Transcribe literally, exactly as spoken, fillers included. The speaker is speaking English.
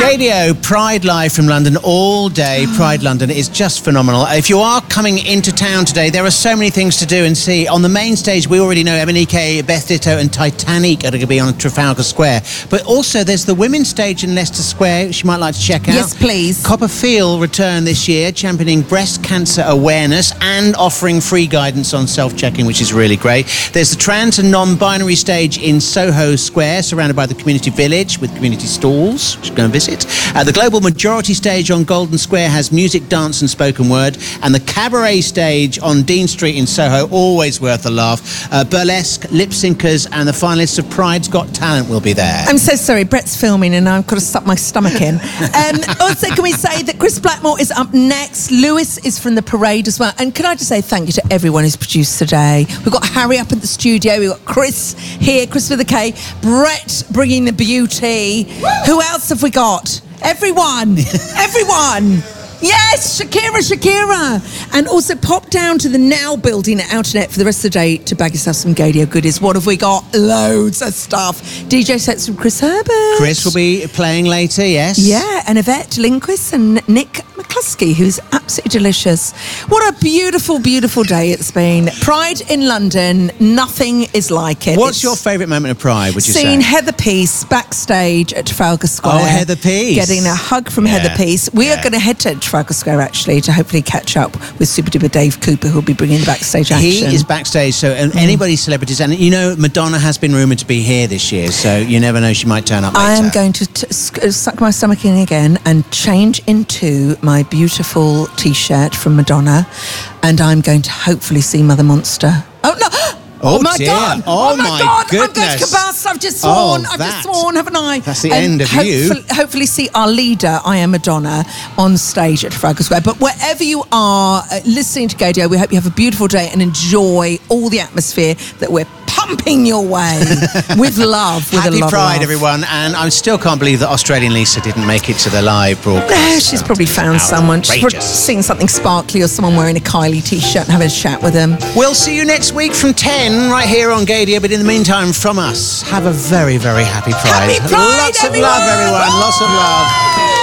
Gaydio, Pride Live from London all day. Pride London is just phenomenal. If you are coming into town today, there are so many things to do and see. On the main stage, we already know Emanike, Beth Ditto and Titanic are going to be on Trafalgar Square. But also, there's the women's stage in Leicester Square, which you might like to check out. Yes, please. Copperfield return this year, championing breast cancer awareness and offering free guidance on self-checking, which is really great. There's the trans and non-binary stage in Soho Square, surrounded by the community village with community stalls, which we're going to visit. Uh, the Global Majority stage on Golden Square has music, dance and spoken word. And the Cabaret stage on Dean Street in Soho, always worth a laugh. Uh, burlesque, lip syncers and the finalists of Pride's Got Talent will be there. I'm so sorry, Brett's filming and I've got to suck my stomach in. Um, also, can we say that Chris Blackmore is up next? Lewis is from the Parade as well. And can I just say thank you to everyone who's produced today. We've got Harry up at the studio. We've got Chris here, Chris with a K. Brett bringing the beauty. Who else have we got? Everyone. Everyone. Yes, Shakira, Shakira. And also pop down to the Now building at Outernet for the rest of the day to bag yourself some Gaydio goodies. What have we got? Loads of stuff. D J sets from Chris Herbert. Chris will be playing later, yes. Yeah, and Yvette Lindquist and Nick McCluskey, who's absolutely delicious. What a beautiful, beautiful day it's been. Pride in London, nothing is like it. What's it's your favourite moment of Pride, would you seeing say? Heather Peace backstage at Trafalgar Square. Oh, Heather Peace. Getting a hug from Yeah. Heather Peace. We Yeah. are going to head to Trafalgar Square, actually, to hopefully catch up with Super Duper Dave Cooper, who'll be bringing the backstage action. He is backstage, so and Mm. anybody celebrities, and you know, Madonna has been rumoured to be here this year, so you never know, she might turn up later. I am going to t- sc- suck my stomach in again and change into my beautiful T-shirt from Madonna, and I'm going to hopefully see Mother Monster. Oh, no! Oh, Oh, my dear. God! Oh, my, my God! I'm going goodness. to Cabas. I've just sworn. Oh, I've that. just sworn, haven't I? That's the And end of you. hopefully, hopefully see our leader, I Am Madonna, on stage at Trafalgar Square. But wherever you are uh, listening to Gaydio, we hope you have a beautiful day and enjoy all the atmosphere that we're pumping your way with love. With Happy a lot Pride, of love. everyone, and I still can't believe that Australian Lisa didn't make it to the live broadcast. No, she's probably found someone. She's probably Outrageous. seen something sparkly or someone wearing a Kylie T-shirt and having a chat with them. We'll see you next week from ten, right here on Gaydio, but in the meantime, from us, have a very, very happy Pride. Happy Pride, Lots of everyone! love, everyone. Lots of love.